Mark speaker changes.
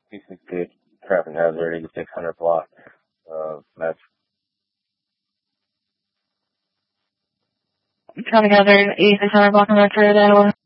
Speaker 1: P68 traffic hazard, 8600 block of Metro.
Speaker 2: Traffic hazard, 8600 block of Metro, Iowa.